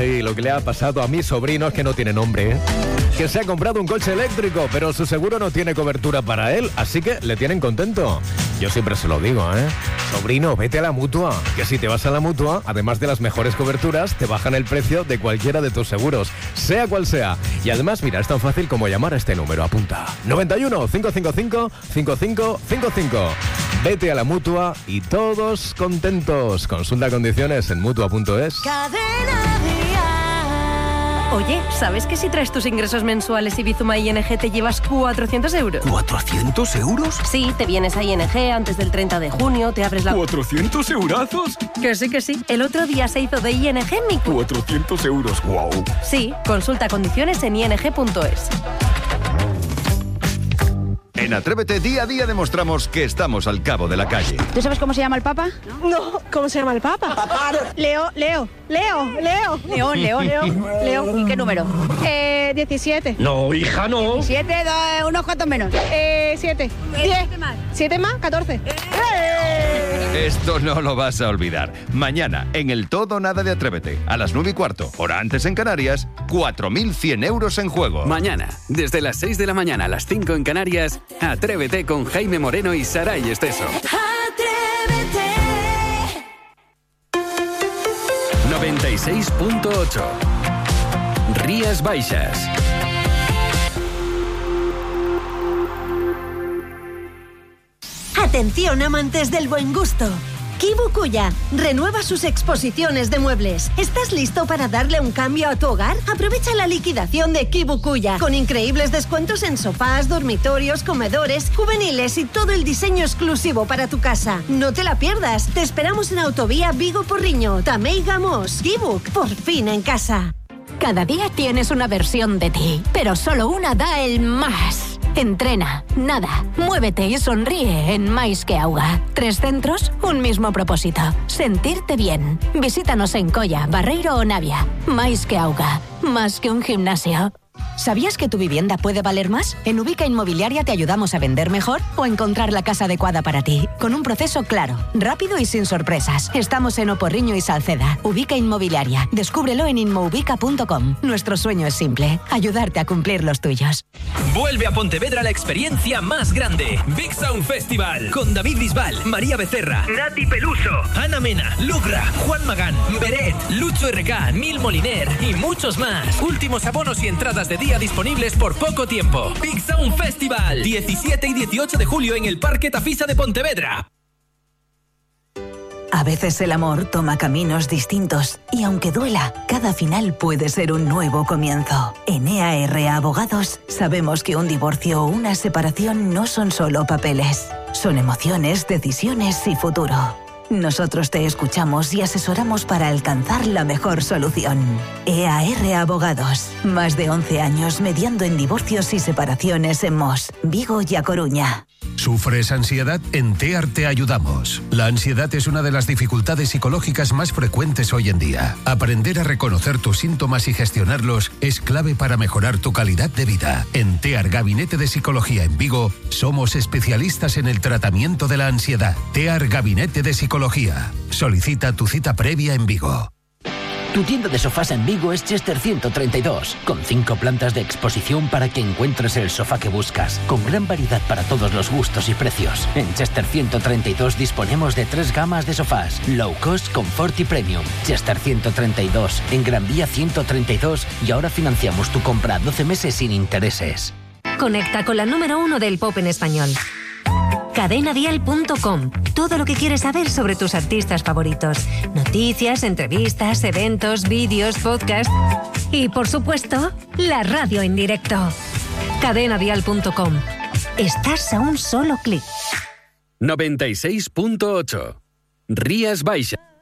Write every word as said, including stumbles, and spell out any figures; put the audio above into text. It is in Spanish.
Ay, lo que le ha pasado a mi sobrino es que no tiene nombre, ¿eh? Que se ha comprado un coche eléctrico, pero su seguro no tiene cobertura para él, así que le tienen contento. Yo siempre se lo digo, ¿eh? Sobrino, vete a la Mutua, que si te vas a la Mutua, además de las mejores coberturas, te bajan el precio de cualquiera de tus seguros, sea cual sea. Y además, mira, es tan fácil como llamar a este número, apunta. noventa y uno, cinco cinco cinco, cinco cinco cinco cinco. Vete a la Mutua y todos contentos. Consulta condiciones en mutua punto es. Oye, ¿sabes que si traes tus ingresos mensuales y Bizuma I N G te llevas cuatrocientos euros? ¿cuatrocientos euros? Sí, te vienes a I N G antes del treinta de junio, te abres la... ¿cuatrocientos eurazos? Que sí, que sí. El otro día se hizo de I N G mi... cuatrocientos euros, wow. Sí, consulta condiciones en i n g punto es. En Atrévete día a día demostramos que estamos al cabo de la calle. ¿Tú sabes cómo se llama el Papa? No, ¿cómo se llama el Papa? Leo, Leo, Leo, Leo. León, León, León. León. ¿Y qué número? Eh, diecisiete. No, hija, no. Siete, dos, unos cuantos menos. Eh, siete. Diez. Siete más, catorce. Esto no lo vas a olvidar. Mañana, en el Todo o Nada de Atrévete, a las nueve y cuarto, hora antes en Canarias, cuatro mil cien euros en juego. Mañana, desde las seis de la mañana a las cinco en Canarias, Atrévete con Jaime Moreno y Saray Esteso. Atrévete. noventa y seis punto ocho. Rías Baixas. Atención, amantes del buen gusto. Kibukuya renueva sus exposiciones de muebles. ¿Estás listo para darle un cambio a tu hogar? Aprovecha la liquidación de Kibukuya con increíbles descuentos en sofás, dormitorios, comedores, juveniles y todo el diseño exclusivo para tu casa. No te la pierdas. Te esperamos en Autovía Vigo Porriño, Tamei Gamos. Kibuk, por fin en casa. Cada día tienes una versión de ti, pero solo una da el más. Entrena, nada, muévete y sonríe en Mais que Auga. Tres centros, un mismo propósito. Sentirte bien. Visítanos en Colla, Barreiro o Navia. Mais que Auga. Más que un gimnasio. ¿Sabías que tu vivienda puede valer más? En Ubica Inmobiliaria te ayudamos a vender mejor o a encontrar la casa adecuada para ti. Con un proceso claro, rápido y sin sorpresas. Estamos en Oporriño y Salceda. Ubica Inmobiliaria. Descúbrelo en inmoubica punto com. Nuestro sueño es simple: ayudarte a cumplir los tuyos. Vuelve a Pontevedra la experiencia más grande. Big Sound Festival. Con David Bisbal, María Becerra, Nati Peluso, Ana Mena, Lugra, Juan Magán, Beret, Lucho R K, Nil Moliner y muchos más. Últimos abonos y entradas de día disponibles por poco tiempo. Big Sound Festival, diecisiete y dieciocho de julio en el Parque Tafisa de Pontevedra. A veces el amor toma caminos distintos y aunque duela, cada final puede ser un nuevo comienzo. En E A R Abogados sabemos que un divorcio o una separación no son solo papeles, son emociones, decisiones y futuro. Nosotros te escuchamos y asesoramos para alcanzar la mejor solución. E A R Abogados. Más de once años mediando en divorcios y separaciones en Mos, Vigo y A Coruña. ¿Sufres ansiedad? En TEAR te ayudamos. La ansiedad es una de las dificultades psicológicas más frecuentes hoy en día. Aprender a reconocer tus síntomas y gestionarlos es clave para mejorar tu calidad de vida. En TEAR Gabinete de Psicología en Vigo somos especialistas en el tratamiento de la ansiedad. TEAR Gabinete de Psicología. Solicita tu cita previa en Vigo. Tu tienda de sofás en Vigo es Chester ciento treinta y dos, con cinco plantas de exposición para que encuentres el sofá que buscas, con gran variedad para todos los gustos y precios. En Chester ciento treinta y dos disponemos de tres gamas de sofás: Low Cost, Comfort y Premium. Chester ciento treinta y dos, en Gran Vía ciento treinta y dos, y ahora financiamos tu compra a doce meses sin intereses. Conecta con la número uno del pop en español. cadena dial punto com. Todo lo que quieres saber sobre tus artistas favoritos. Noticias, entrevistas, eventos, vídeos, podcasts y, por supuesto, la radio en directo. cadena dial punto com. Estás a un solo clic. noventa y seis punto ocho. Rías Baixas.